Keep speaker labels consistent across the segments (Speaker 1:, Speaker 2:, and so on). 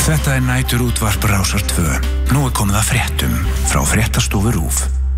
Speaker 1: Þetta næturútvarp Rásar 2. Nú komið að fréttum frá Fréttastofu RÚV.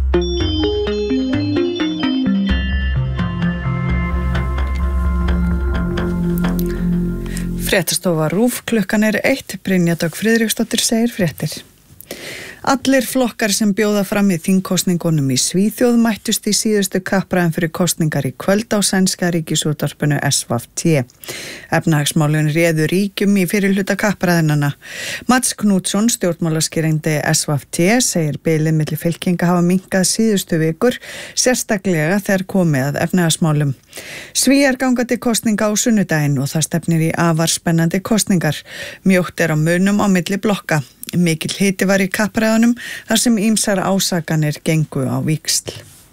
Speaker 2: Fréttastofa RÚV, klukkan 1, Brynja Dögg Friðriksdóttir segir fréttir. Allir flokkar sem bjóða fram í þingkosningunum í Svíþjóð mættust í síðustu kappræðum fyrir kosningar í kvöld á sænska ríkisútvarpinu SVT. Efnahagsmálin réðu ríkjum í fyrirhluta kappræðinana. Mats Knútsson, stjórnmálaskýrandi SVT, segir bilið milli fylkinga hafa minnkað síðustu vikur, sérstaklega þegar komið að efnahagsmálum. Svíar ganga til kosninga á sunnudaginn og það stefnir í afar spennandi kosningar. Mjótt á munum á milli blokka. Mikill hiti var í kappræðunum þar sem ýmsar ásakanir gengu á víxl.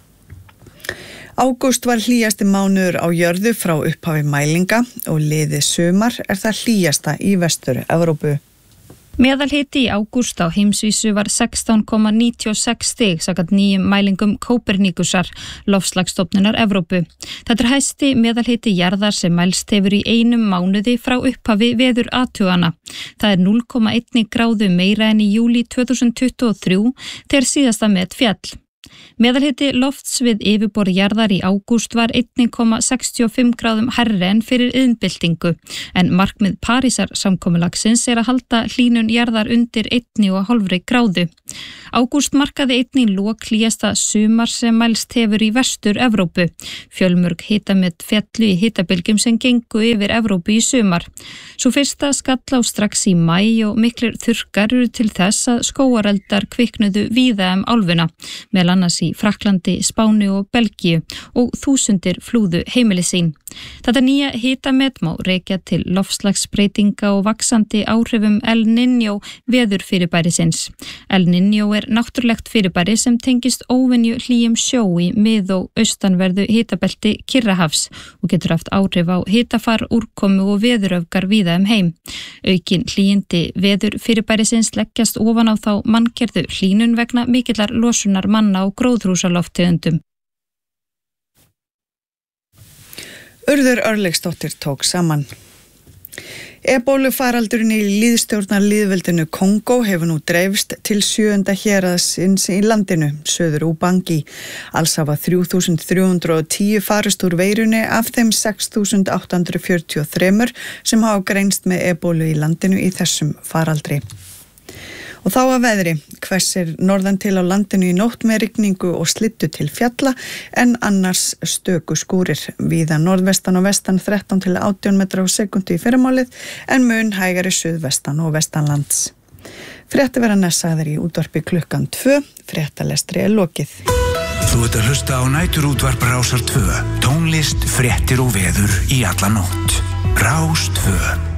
Speaker 2: Ágúst var hlýjasti mánuður á jörðu frá upphafi mælinga og liðið sumar það hlýjasta í Vestur-Evrópu.
Speaker 3: Meðalhiti í ágúst á heimsvísu var 16,96 stig samkvæmt nýjum mælingum Kóperníkusar, loftslagsstofnunar Evrópu. Þetta hæsti meðalhiti jarðar sem mælst hefur í einum mánuði frá upphafi veðurathugana. Það 0,1 gráðu meira en í júlí 2023 þegar síðasta met féll. Meðalhiti lofts við yfirborð jarðar í ágúst var 1,65 gráðum hærri en fyrir iðnbyltingu, en markmið Parísarsamkomulagsins að halda hlýnun jarðar undir 1,5 gráðu. Ágúst markaði einnig lok hlýjasta sumar sem mælst hefur í Vestur-Evrópu. Fjölmörg hitamet féllu í hitabylgjum sem gengu yfir Evrópu í sumar. Svo fyrsta skall á strax í maí og miklir þurrkar eru til þess að skógareldar kviknuðu víða álfuna, meðal annars í Frakklandi, Spáni og Belgíu og þúsundir flúðu heimili sín. Þetta nýja hitamet má rekja til loftslagsbreytinga og vaxandi áhrifum El Niño veðurfyrirbærisins. El Niño náttúrulegt fyrirbæri sem tengist óvenju hlýjum sjó í mið- og austanverðu hitabelti Kyrrahafs og getur haft áhrif á hitafar, úrkomu og veðuröfgar víða heim. Aukin hlýjindi veðurfyrirbærisins leggjast ofan á þá manngerðu hlýnun vegna mikillar losunar manna og gróðurhúsalofttegundum.
Speaker 2: Urður Örlygsdóttir tók saman. Ebólufaraldurinn í lýðstjórnarlýðveldinu Kongó hefur nú dreifst til 7. héraðsins í landinu, Suður Ubangi. Alls hafa 3.310 farist úr veirunni af þeim 6.843 sem hafa greinst með ebólu í landinu í þessum faraldri. Og þá að veðri, hvessir norðan til á landinu í nótt með rigningu og slyddu til fjalla en annars stöku skúrir. Víða norðvestan og vestan 13 til 18 metra á sekundu í fyrramálið en mun hægari suðvestan og vestanlands. Frétti vera sagðar í útvarpi klukkan 2, fréttalestri lokið.
Speaker 1: Þú ert að hlusta á næturútvarp Rásar 2, tónlist, fréttir og veður í alla nótt. Rás 2.